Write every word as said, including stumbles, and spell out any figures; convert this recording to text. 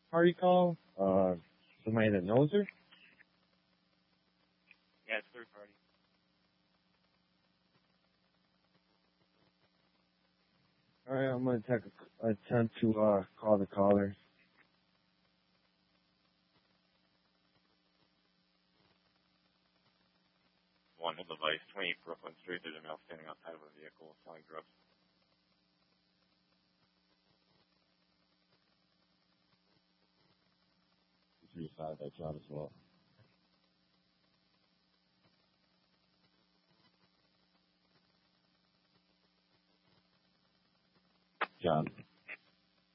party call? Uh, somebody that knows her? Yeah, it's third party. Alright, I'm gonna take a, attempt to, uh, call the caller. One in device, twenty-eight Brooklyn Street. There's a male standing outside of a vehicle selling drugs. Three side by John as well. John.